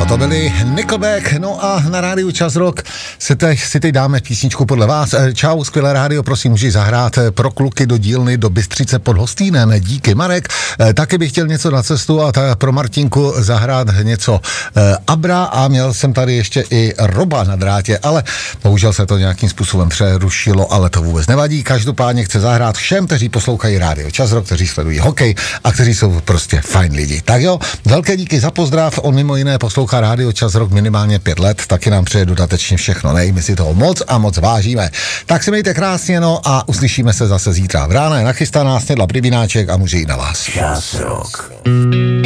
No to byli Nickelback, no a na rádiu Čas Rock si teď dáme písničku podle vás. Čau, skvělé rádio, prosím, můžeš zahrát pro kluky do dílny do Bystřice pod Hostýnem. Díky, Marek. Taky bych chtěl něco na cestu a pro Martinku zahrát něco Abra a měl jsem tady ještě i Roba na drátě, ale bohužel se to nějakým způsobem přerušilo, ale to vůbec nevadí. Každopádně chce zahrát všem, kteří poslouchají rádio Čas Rock, kteří sledují hokej a kteří jsou prostě fajn lidi. Tak jo, velké díky za pozdrav. On mimo jiné poslouchá rádio Čas Rock minimálně 5 let, taky nám přeje dodatečně všechno, my si toho moc a moc vážíme. Tak se mějte krásně, no a uslyšíme se zase zítra. V ráno je nachystaná snědla Privináček a může jít na vás. Čas Rock.